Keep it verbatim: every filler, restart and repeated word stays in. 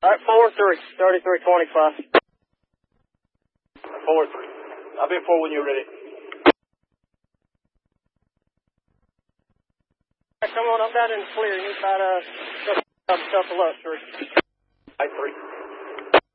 All right, four three, thirty-three twenty-five. Four three. I'll be four when you're ready. All right, come on, I'm down in the clear. You need about uh, couple, couple of us, three. All right, three.